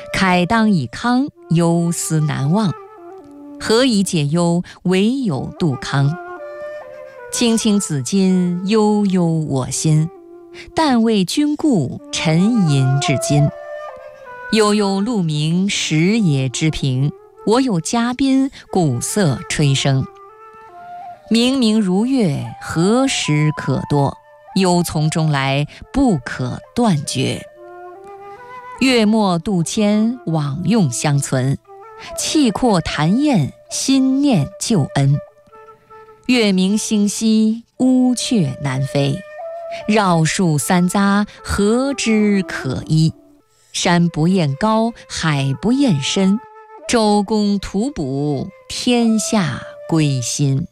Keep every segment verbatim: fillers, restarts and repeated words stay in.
慨当以慷，忧思难忘。何以解忧，唯有杜康。青青子衿，悠悠我心。但为君故，沉吟至今。悠悠鹿鸣，食野之苹。我有嘉宾，鼓瑟吹笙。明明如月，何时可掇？忧从中来，不可断绝。月末度迁，往用相存。气阔谈宴，心念旧恩。月明星稀，乌鹊南飞。绕树三匝，何之可依？山不厌高，海不厌深。周公吐哺，天下归心。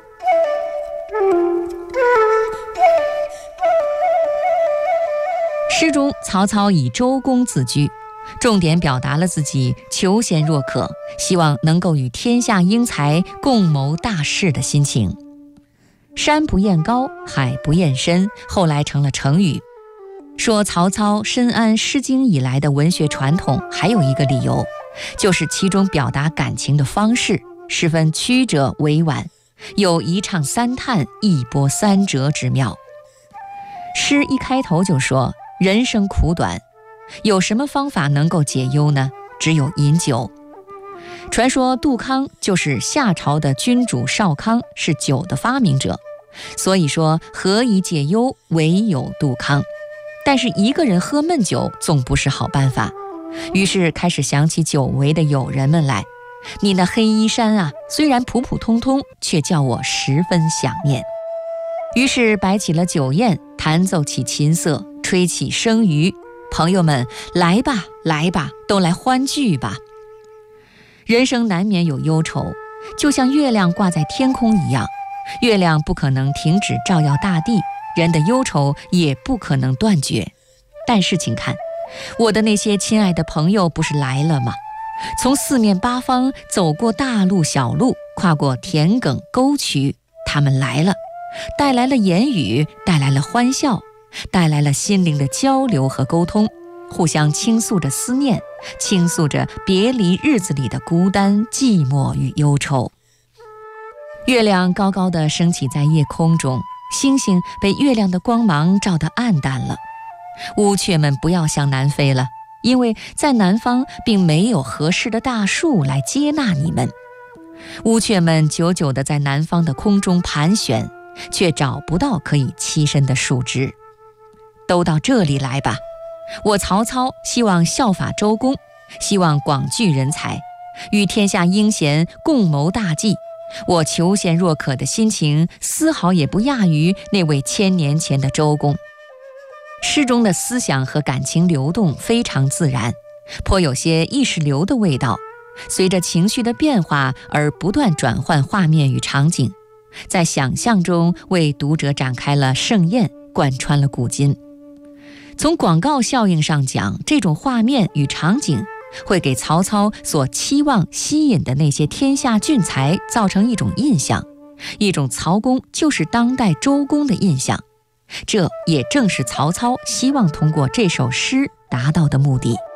诗中曹操以周公自居，重点表达了自己求贤若渴，希望能够与天下英才共谋大事的心情。山不厌高，海不厌深，后来成了成语。说曹操深谙《诗经》以来的文学传统，还有一个理由，就是其中表达感情的方式十分曲折委婉，有一唱三叹、一波三折之妙。诗一开头就说人生苦短，有什么方法能够解忧呢？只有饮酒。传说杜康就是夏朝的君主少康，是酒的发明者，所以说何以解忧，唯有杜康。但是一个人喝闷酒总不是好办法，于是开始想起久违的友人们来。你那黑衣衫啊，虽然普普通通，却叫我十分想念。于是摆起了酒宴，弹奏起琴瑟，吹起笙竽。朋友们，来吧来吧，都来欢聚吧。人生难免有忧愁，就像月亮挂在天空一样，月亮不可能停止照耀大地，人的忧愁也不可能断绝。但是请看，我的那些亲爱的朋友不是来了吗？从四面八方走过大路小路，跨过田埂沟渠，他们来了，带来了言语，带来了欢笑，带来了心灵的交流和沟通，互相倾诉着思念，倾诉着别离日子里的孤单、寂寞与忧愁。月亮高高地升起在夜空中，星星被月亮的光芒照得暗淡了。乌鹊们不要向南飞了，因为在南方并没有合适的大树来接纳你们。乌鹊们久久地在南方的空中盘旋，却找不到可以栖身的树枝。都到这里来吧，我曹操希望效法周公，希望广聚人才，与天下英贤共谋大计。我求贤若渴的心情丝毫也不亚于那位千年前的周公。诗中的思想和感情流动非常自然，颇有些意识流的味道，随着情绪的变化而不断转换画面与场景，在想象中为读者展开了盛宴，贯穿了古今。从广告效应上讲，这种画面与场景会给曹操所期望吸引的那些天下俊才造成一种印象，一种曹公就是当代周公的印象。这也正是曹操希望通过这首诗达到的目的。